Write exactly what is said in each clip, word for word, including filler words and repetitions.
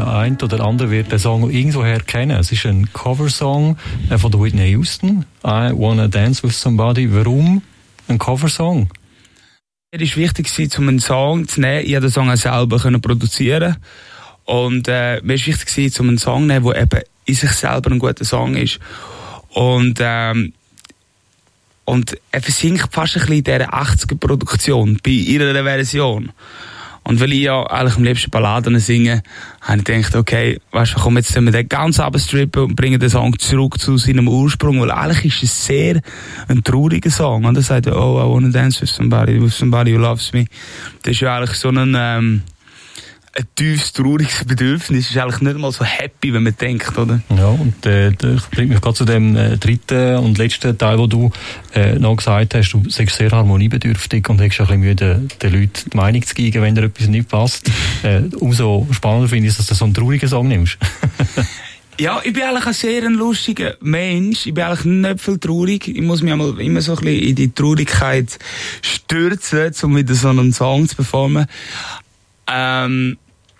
ein oder andere wird den Song irgendwoher kennen. Es ist ein Coversong von der Whitney Houston. I Wanna Dance With Somebody. Warum ein Coversong? Es war wichtig, um einen Song zu nehmen. Ich konnte den Song auch selber produzieren. Und äh, mir war wichtig, um einen Song zu nehmen, der eben in sich selber ein guter Song ist. Und, ähm, und er versinkt fast ein bisschen in dieser achtziger-Produktion, bei ihrer Version. Und weil ich ja eigentlich am liebsten Balladen singe, habe ich gedacht, okay, weißt du, komm, jetzt wir den ganz abstrippen und bringen den Song zurück zu seinem Ursprung, weil eigentlich ist es sehr ein trauriger Song. Und er sagt, oh, I wanna dance with somebody, with somebody who loves me. Das ist ja eigentlich so ein, ähm, ein tiefes, trauriges Bedürfnis. Es ist eigentlich nicht mal so happy, wenn man denkt, oder? Ja, und äh, das bringt mich gerade zu dem äh, dritten und letzten Teil, wo du äh, noch gesagt hast, du bist sehr harmoniebedürftig und hast ein bisschen Mühe, den, den Leuten die Meinung zu geben, wenn dir etwas nicht passt. Äh, umso spannender finde ich, dass du so einen traurigen Song nimmst. Ja, ich bin eigentlich ein sehr ein lustiger Mensch. Ich bin eigentlich nicht viel traurig. Ich muss mich einmal immer so ein bisschen in die Traurigkeit stürzen, um wieder so einen Song zu performen. Ähm,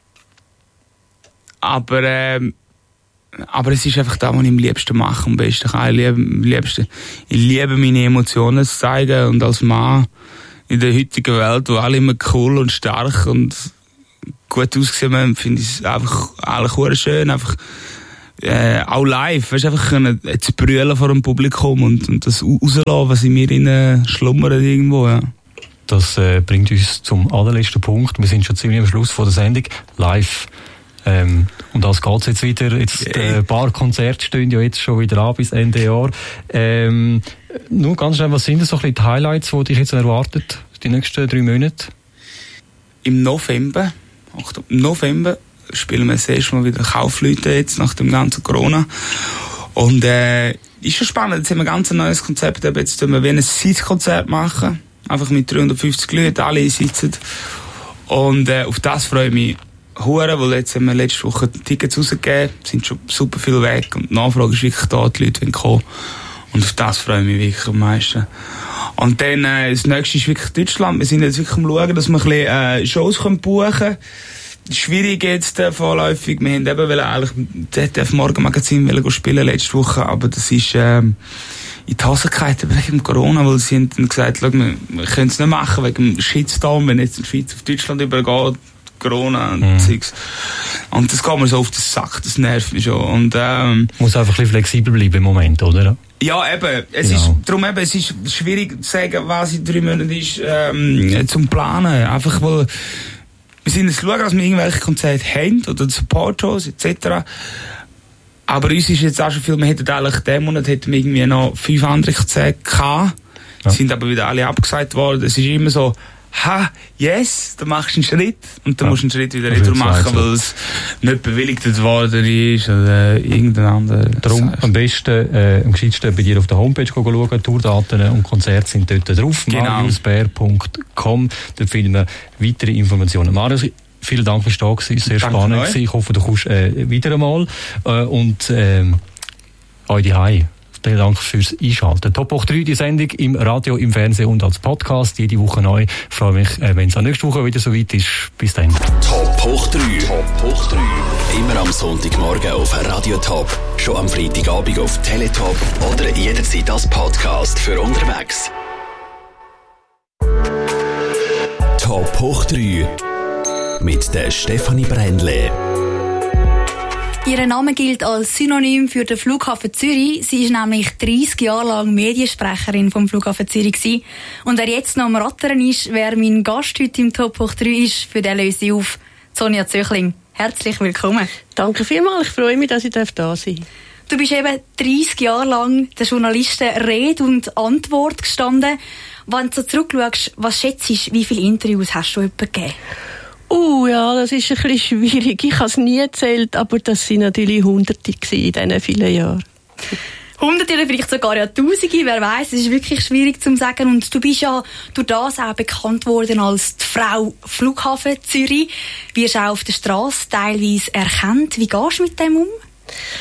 aber, ähm, aber es ist einfach das, was ich am liebsten mache, am besten kann. Ich liebe, am liebsten, ich liebe meine Emotionen zu zeigen, und als Mann in der heutigen Welt, wo alle immer cool und stark und gut aussehen haben, finde ich es einfach eigentlich schön, einfach, äh, auch live, weißt, einfach können, äh, zu brüllen vor dem Publikum und, und das rauslassen, was in mir innen schlummert irgendwo, ja. Das äh, bringt uns zum allerletzten Punkt. Wir sind schon ziemlich am Schluss von der Sendung. Live. Ähm, und das geht's jetzt wieder. Jetzt, äh, ein paar Konzerte stehen ja jetzt schon wieder an bis Ende Jahr. Ähm, nur ganz schnell, was sind das so ein bisschen die Highlights, die dich jetzt erwartet, die nächsten drei Monate? Im November, Achtung, im November spielen wir das erste Mal wieder Kaufleute jetzt nach dem ganzen Corona. Und äh, ist schon spannend. Jetzt haben wir ein ganz neues Konzept. Jetzt tun wir wie ein Sitzkonzert machen. Einfach mit dreihundertfünfzig Leuten, alle sitzen. Und äh, auf das freue ich mich hure, weil jetzt haben wir letzte Woche Tickets rausgegeben, sind schon super viel weg und die Nachfrage ist wirklich da, die Leute wollen kommen. Und auf das freue ich mich wirklich am meisten. Und dann, äh, das nächste ist wirklich Deutschland. Wir sind jetzt wirklich am schauen, dass wir ein bisschen äh, Shows können buchen können. Schwierig jetzt äh, vorläufig. Wir haben eben wollen eigentlich im Z D F-Morgenmagazin wollen spielen letzte Woche, aber das ist ähm, in die Hose gefallen wegen Corona, weil sie haben dann gesagt, schau, wir, wir können es nicht machen wegen dem Shitstorm, wenn jetzt in die Schweiz auf Deutschland übergeht, Corona und mhm. Zeugs. Und das geht mir so auf den Sack, das nervt mich schon. Und, ähm, muss einfach ein bisschen flexibel bleiben im Moment, oder? Ja, eben. Es genau. ist, darum eben, es ist schwierig zu sagen, was in drei Monaten ist, ähm, zum Planen. Einfach, weil, wir sind jetzt schauen, dass wir irgendwelche Konzerte haben, oder Support-Shows, et cetera. Aber uns ist jetzt auch schon viel, wir hätten eigentlich, diesen Monat hätten wir irgendwie noch fünf andere Konzerte gehabt. Die ja. sind aber wieder alle abgesagt worden. Es ist immer so, ha, yes, dann machst du einen Schritt und dann ja. musst du einen Schritt wieder retour machen, weil es nicht bewilligt worden ist oder irgendein anderer. Darum am besten, äh, am gescheitsten bei dir auf der Homepage schauen, Tourdaten und Konzerte sind dort drauf, genau. marius bär punkt com, dort finden wir weitere Informationen. Marius, vielen Dank fürs da gewesen, sehr Danke spannend euch. gewesen. Ich hoffe, du kommst äh, wieder einmal äh, und ähm, euch die Hause. Vielen Dank fürs Einschalten. Top hoch drei, die Sendung im Radio, im Fernsehen und als Podcast. Jede Woche neu. Ich freue mich, wenn es auch nächste Woche wieder so weit ist. Bis dann. Top hoch drei. Top hoch drei. Immer am Sonntagmorgen auf Radio Top. Schon am Freitagabend auf Teletop oder jederzeit als Podcast für unterwegs. Top hoch drei. Mit der Stefanie Brändle. Ihr Name gilt als Synonym für den Flughafen Zürich. Sie ist nämlich dreissig Jahre lang Mediensprecherin vom Flughafen Zürich gewesen. Und wer jetzt noch am Rattern ist, wer mein Gast heute im Top hoch drei ist, für den löse ich auf. Sonja Zöchling, herzlich willkommen. Danke vielmals, ich freue mich, dass ich da sein darf. Du bist eben dreissig Jahre lang den Journalisten Rede und Antwort gestanden. Wenn du so zurückschaust, was schätzt du, wie viele Interviews hast du etwa gegeben? Uh, ja, das ist ein bisschen schwierig. Ich habe es nie gezählt, aber das sind natürlich Hunderte in diesen vielen Jahren. Hunderte oder vielleicht sogar ja Tausende, wer weiss, es ist wirklich schwierig zu sagen. Und du bist ja durch das auch bekannt worden als die Frau Flughafen Zürich. Wirst auch auf der Straße teilweise erkannt. Wie gehst du mit dem um?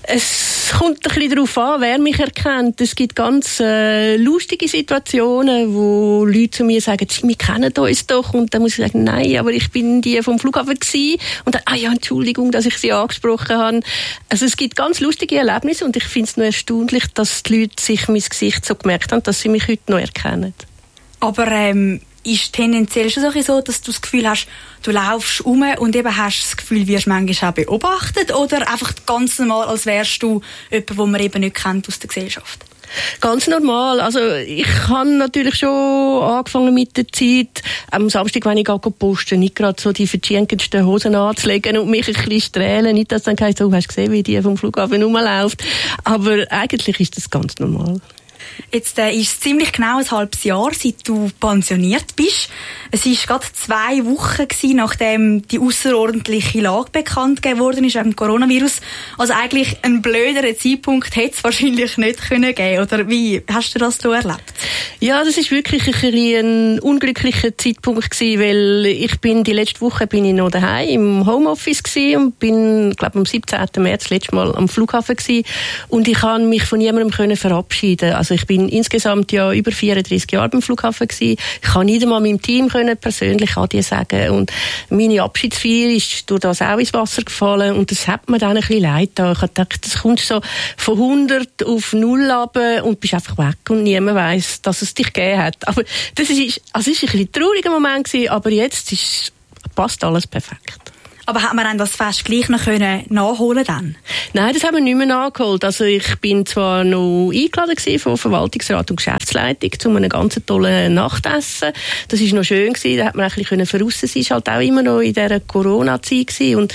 Es kommt ein bisschen darauf an, wer mich erkennt. Es gibt ganz äh, lustige Situationen, wo Leute zu mir sagen, wir kennen uns doch. Und dann muss ich sagen, nein, aber ich bin die vom Flughafen gewesen. Und dann, ah ja, Entschuldigung, dass ich sie angesprochen habe. Also es gibt ganz lustige Erlebnisse und ich finde es noch erstaunlich, dass die Leute sich mein Gesicht so gemerkt haben, dass sie mich heute noch erkennen. Aber ähm, ist tendenziell schon so, dass du das Gefühl hast, du laufst rum und eben hast das Gefühl, wirst manchmal auch beobachtet oder einfach ganz normal, als wärst du jemand, den man eben nicht kennt aus der Gesellschaft? Ganz normal. Also ich habe natürlich schon angefangen mit der Zeit, am Samstag, wenn ich gehe posten, nicht gerade so die verschiedensten Hosen anzulegen und mich ein bisschen strählen. Nicht, dass dann heisst, du hast gesehen, wie die vom Flughafen rumläuft. Aber eigentlich ist das ganz normal. Jetzt äh, ist es ziemlich genau ein halbes Jahr, seit du pensioniert bist. Es war gerade zwei Wochen gewesen, nachdem die außerordentliche Lage bekannt gegeben worden ist, wegen dem Coronavirus. Also eigentlich einen blöderen Zeitpunkt hätte es wahrscheinlich nicht können geben. Oder wie hast du das so erlebt? Ja, das ist wirklich ein, ein unglücklicher Zeitpunkt gewesen, weil ich bin die letzte Woche bin ich noch daheim im Homeoffice gewesen und bin, glaube am siebzehnten März letztes Mal am Flughafen gewesen und ich kann mich von niemandem können verabschieden. Also ich bin insgesamt ja über vierunddreissig Jahre beim Flughafen gewesen. Ich kann nicht einmal meinem Team können persönlich Adieu sagen und meine Abschiedsfeier ist durch das auch ins Wasser gefallen und das hat mir dann ein bisschen leid da. Ich habe gedacht, das kommt so von hundert auf null runter und bist einfach weg und niemand weiss, dass es dich gegeben hat. Aber das ist, also es ist ein bisschen trauriger Moment gewesen, aber jetzt ist, passt alles perfekt. Aber hat man dann das Fest gleich noch können nachholen dann? Nein, das haben wir nicht mehr nachgeholt. Also ich bin zwar noch eingeladen gewesen von Verwaltungsrat und Geschäftsleitung zu einem ganz tollen Nachtessen. Das ist noch schön gewesen, da hat man ein bisschen verrissen. Es ist halt auch immer noch in dieser Corona-Zeit gewesen. Und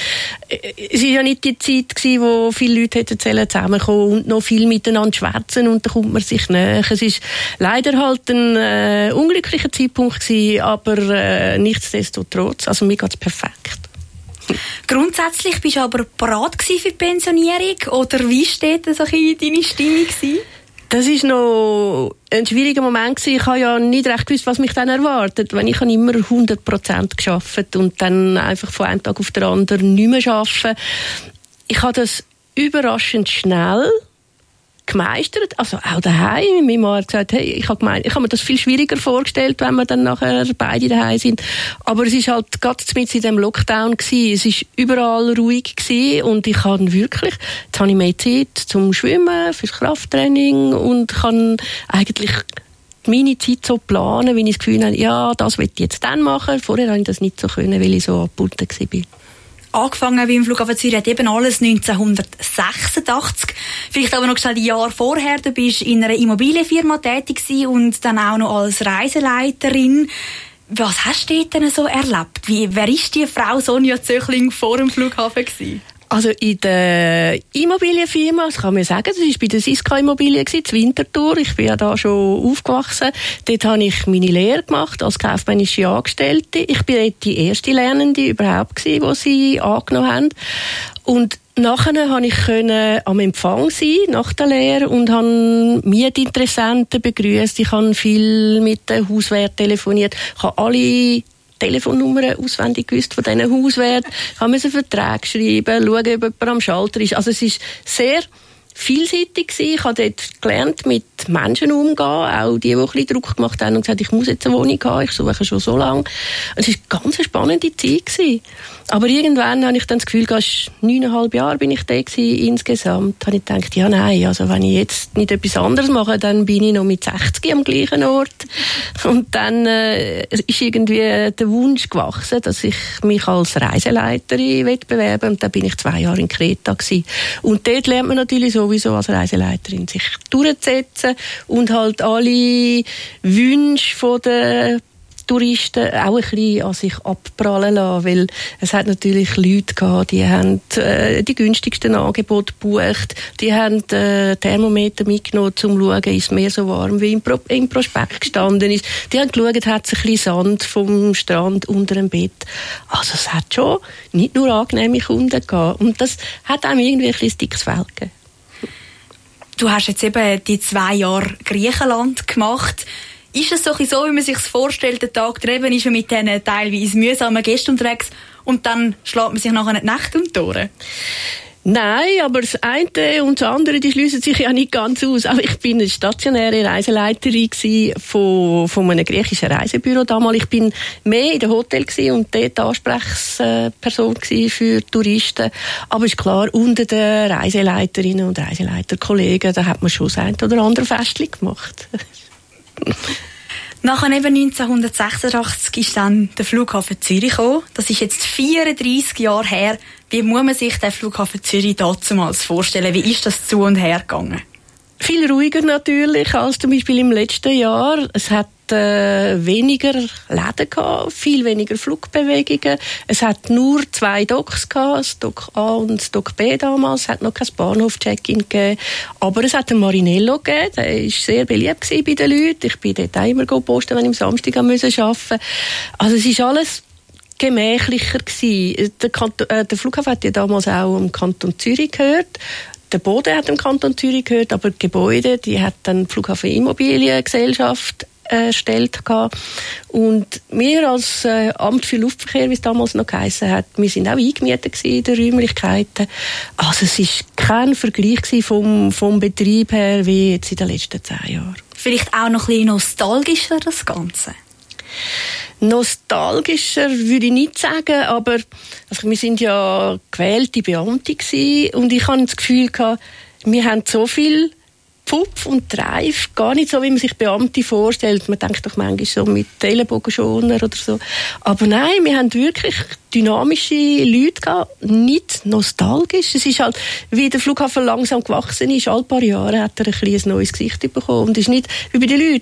es ist ja nicht die Zeit gewesen, wo viele Leute hätten zusammenkommen und noch viel miteinander schwätzen und da kommt man sich näher. Es ist leider halt ein äh, unglücklicher Zeitpunkt gewesen, aber äh, nichtsdestotrotz, also mir geht's perfekt. Grundsätzlich bist du aber bereit für die Pensionierung oder wie steht das in deine Stimmung gewesen? Das ist noch ein schwieriger Moment gewesen. Ich habe ja nicht recht gewusst, was mich dann erwartet. Wenn ich habe immer hundert Prozent gearbeitet und dann einfach von einem Tag auf den anderen nicht mehr arbeiten. Ich habe das überraschend schnell gemeistert, also auch daheim. Mein Mann hat gesagt, hey, ich habe gemeint, ich habe mir das viel schwieriger vorgestellt, wenn wir dann nachher beide daheim sind. Aber es ist halt gerade mit in dem Lockdown gewesen. Es ist überall ruhig gewesen und ich habe wirklich, jetzt habe ich mehr Zeit zum Schwimmen, fürs Krafttraining und kann eigentlich meine Zeit so planen, wenn ich das Gefühl habe, ja, das will ich jetzt dann machen. Vorher habe ich das nicht so können, weil ich so abgebunden war. Angefangen beim Flughafen Zürich hat eben alles neunzehnhundertsechsundachtzig. Vielleicht aber noch schnell die Jahre vorher. Du bist in einer Immobilienfirma tätig gewesen und dann auch noch als Reiseleiterin. Was hast du dort denn so erlebt? Wie, wer ist die Frau Sonja Zöchling vor dem Flughafen gewesen? Also in der Immobilienfirma, das kann man sagen, das war bei der Siska Immobilien, das Winterthur. Ich bin ja da schon aufgewachsen. Dort habe ich meine Lehre gemacht als kaufmännische Angestellte. Ich bin dort die erste Lernende überhaupt gewesen, die sie angenommen haben. Und nachher konnte ich am Empfang sein, nach der Lehre, und habe Mietinteressenten begrüßt. Ich habe viel mit den Hauswärten telefoniert. Ich habe alle Telefonnummern auswendig gewusst von diesen Hauswärten. Ich musste Verträge schreiben, schauen, ob jemand am Schalter ist. Also es war sehr vielseitig gewesen. Ich habe dort gelernt, mit Menschen umzugehen, auch die, die ein bisschen Druck gemacht haben und gesagt, ich muss jetzt eine Wohnung haben, ich suche schon so lange. Es war eine ganz spannende Zeit gewesen. Aber irgendwann habe ich dann das Gefühl, neuneinhalb Jahre bin ich da gewesen, insgesamt. Habe ich gedacht, ja nein, also wenn ich jetzt nicht etwas anderes mache, dann bin ich noch mit sechzig am gleichen Ort. Und dann äh, ist irgendwie der Wunsch gewachsen, dass ich mich als Reiseleiterin bewerben will. Und dann bin ich zwei Jahre in Kreta gewesen. Und dort lernt man natürlich sowieso als Reiseleiterin sich durchzusetzen und halt alle Wünsche von der Touristen auch ein bisschen an sich abprallen lassen, weil es hat natürlich Leute gehabt, die haben äh, die günstigsten Angebote gebucht, die haben äh, Thermometer mitgenommen, um zu schauen, ist es mehr so warm, wie im, Pro- im Prospekt gestanden ist. Die haben geschaut, hat es ein bisschen Sand vom Strand unter dem Bett. Also es hat schon nicht nur angenehme Kunden gehabt. Und das hat einem irgendwie ein bisschen dickes Fell gegeben. Du hast jetzt eben die zwei Jahre Griechenland gemacht. Ist es so, wie man sich das vorstellt, der Tag der Eben ist man mit diesen teilweise mühsamen Gästen unterwegs und dann schlägt man sich nachher die Nacht um die Ohren? Nein, aber das eine und das andere, die schliessen sich ja nicht ganz aus. Auch ich bin eine stationäre Reiseleiterin von, von einem griechischen Reisebüro damals. Ich bin mehr in den Hotel und dort Ansprechperson für Touristen. Aber ist klar, unter den Reiseleiterinnen und Reiseleiterkollegen, da hat man schon das eine oder andere Festchen gemacht. Nachher eben neunzehnhundertsechsundachtzig ist dann der Flughafen Zürich gekommen. Das ist jetzt vierunddreissig Jahre her. Wie muss man sich den Flughafen Zürich damals vorstellen? Wie ist das zu und her gegangen? Viel ruhiger natürlich als zum Beispiel im letzten Jahr. Es hat äh, weniger Läden gehabt, viel weniger Flugbewegungen. Es hat nur zwei Docks gehabt, das Dock A und das Dock B damals. Es hat noch kein Bahnhof-Check-in gegeben. Aber es hat einen Marinello gegeben, der war sehr beliebt bei den Leuten. Ich bin dort auch immer posten, wenn ich am Samstag arbeiten musste. Also es ist alles gemächlicher gewesen. Der, Kanton, äh, der Flughafen hat ja damals auch im Kanton Zürich gehört. Der Boden hat im Kanton Zürich gehört, aber die Gebäude, die hat dann die Flughafen Immobiliengesellschaft erstellt gehabt. Und wir als äh, Amt für Luftverkehr, wie es damals noch geheissen hat, wir sind auch eingemietet in den Räumlichkeiten. Also es war kein Vergleich vom, vom Betrieb her wie jetzt in den letzten zehn Jahren. Vielleicht auch noch ein bisschen nostalgischer, das Ganze? Nostalgischer würde ich nicht sagen, aber also wir sind ja gewählte Beamte gewesen und ich hatte das Gefühl gehabt, wir haben so viel Pfupf und Treif, gar nicht so, wie man sich Beamte vorstellt. Man denkt doch manchmal so mit Ellenbogenschoner oder so. Aber nein, wir haben wirklich dynamische Leute gehabt, nicht nostalgisch. Es ist halt, wie der Flughafen langsam gewachsen ist, alle paar Jahre hat er ein, ein neues Gesicht bekommen. Und es ist nicht wie bei den Leuten.